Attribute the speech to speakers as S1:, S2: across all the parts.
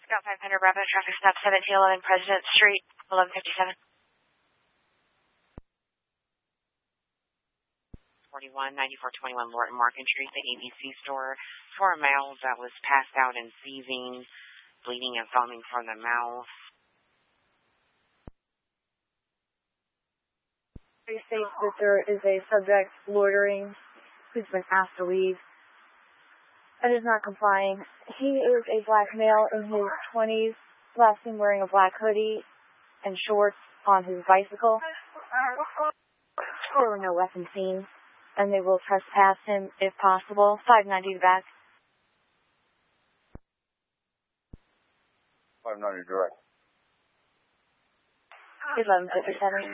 S1: Scout 500 Bravo, traffic stop 1711 President Street, 1157. 419421 Lorton Market Street, the ABC store, for a male that was passed out and seizing, bleeding and foaming from the mouth.
S2: It states that there is a subject loitering who's been asked to leave and is not complying. He is a black male in his 20s, last seen wearing a black hoodie and shorts on his bicycle. There were no weapons seen, and they will trespass him if possible. 590 to back.
S3: 590 direct.
S2: 1157.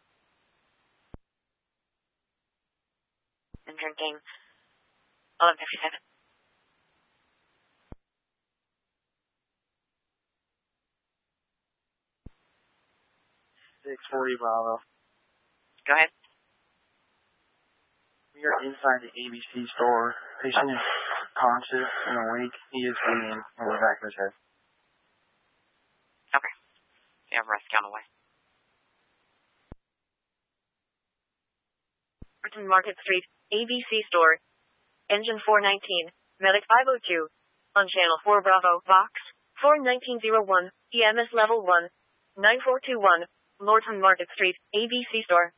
S1: And drinking. 1157.
S4: Bravo.
S1: Go ahead.
S4: We are inside the ABC store. Patient is conscious and awake. He is bleeding on the back of his head.
S1: Okay. You have rescue on the way. Lorton Market Street, ABC store, engine 419, medic 502, on channel 4 Bravo, box 41901, EMS level 1, 9421, Lorton Market Street, ABC store.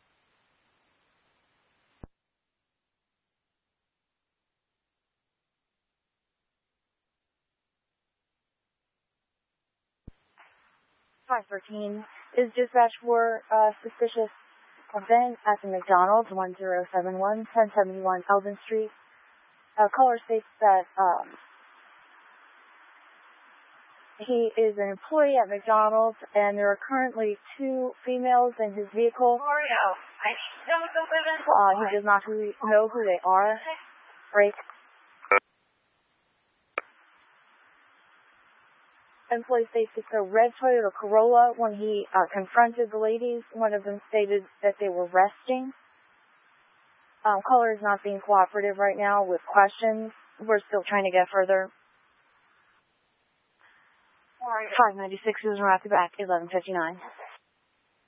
S2: .513 is dispatch for suspicious event at the McDonald's, 1071, 1071 Eldon Street. Caller states that he is an employee at McDonald's, and there are currently 2 females in his vehicle. He does not know who they are. Break. Employee states it's a red Toyota Corolla. When he confronted the ladies, one of them stated that they were resting. Caller is not being cooperative right now with questions. We're still trying to get further. 596 is right back, 1159.